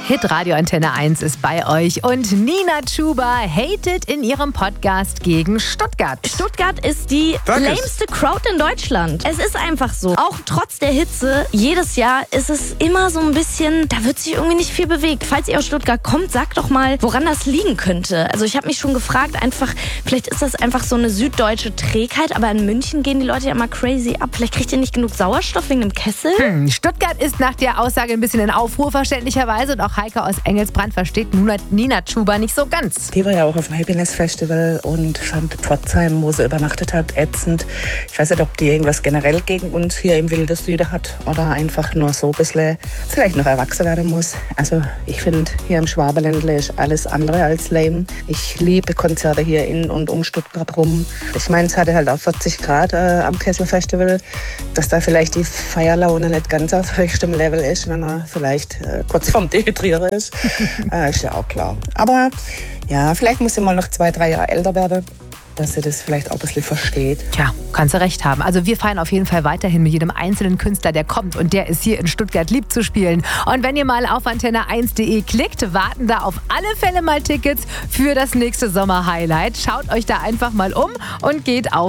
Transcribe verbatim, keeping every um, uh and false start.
Hitradio Antenne eins ist bei euch und Nina Chuba hatet in ihrem Podcast gegen Stuttgart. Stuttgart ist die Sag es. lameste Crowd in Deutschland. Es ist einfach so. Auch trotz der Hitze, jedes Jahr ist es immer so ein bisschen, da wird sich irgendwie nicht viel bewegt. Falls ihr aus Stuttgart kommt, sagt doch mal, woran das liegen könnte. Also ich habe mich schon gefragt, einfach, vielleicht ist das einfach so eine süddeutsche Trägheit, aber in München gehen die Leute ja immer crazy ab. Vielleicht kriegt ihr nicht genug Sauerstoff wegen dem Kessel? Hm, Stuttgart ist nach der Aussage ein bisschen in Aufruhr verständlicherweise und auch Heike aus Engelsbrand versteht Nina Chuba nicht so ganz. Die war ja auch auf dem Happiness Festival und fand Pforzheim, wo sie übernachtet hat, ätzend. Ich weiß nicht, ob die irgendwas generell gegen uns hier im Wilde Süde hat oder einfach nur so ein bisschen vielleicht noch erwachsen werden muss. Also ich finde, hier im Schwabenländle ist alles andere als lame. Ich liebe Konzerte hier in und um Stuttgart rum. Ich meine, es hatte halt auch vierzig Grad äh, am Kessel Festival, dass da vielleicht die Feierlaune nicht ganz auf höchstem Level ist, wenn man vielleicht äh, kurz vorm Dehydrieren ist. äh, ist ja auch klar. Aber ja, vielleicht muss sie mal noch zwei, drei Jahre älter werden, dass sie das vielleicht auch ein bisschen versteht. Tja, kannst du recht haben. Also wir feiern auf jeden Fall weiterhin mit jedem einzelnen Künstler, der kommt und der ist hier in Stuttgart lieb zu spielen. Und wenn ihr mal auf antenne eins punkt de klickt, warten da auf alle Fälle mal Tickets für das nächste Sommer-Highlight. Schaut euch da einfach mal um und geht auf